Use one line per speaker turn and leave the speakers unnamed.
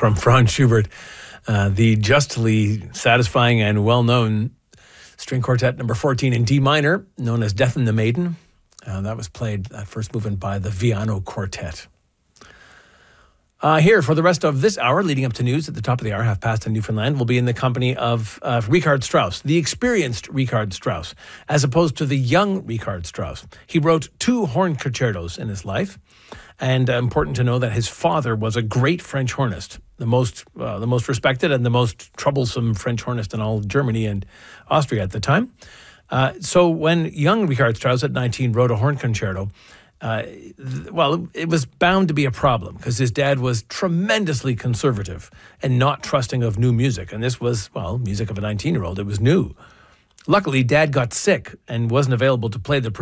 from Franz Schubert, the justly satisfying and well-known string quartet number 14 in D minor, known as Death and the Maiden. That was played, that first movement, by the Viano Quartet. Here for the rest of this hour, leading up to news at the top of the hour, 1:30 in Newfoundland, we'll be in the company of Richard Strauss, the experienced Richard Strauss, as opposed to the young Richard Strauss. He wrote 2 horn concertos in his life, and important to know that his father was a great French hornist, the most respected and the most troublesome French hornist in all Germany and Austria at the time. So when young Richard Strauss at 19 wrote a horn concerto, it was bound to be a problem because his dad was tremendously conservative and not trusting of new music. And this was, music of a 19-year-old. It was new. Luckily, Dad got sick and wasn't available to play the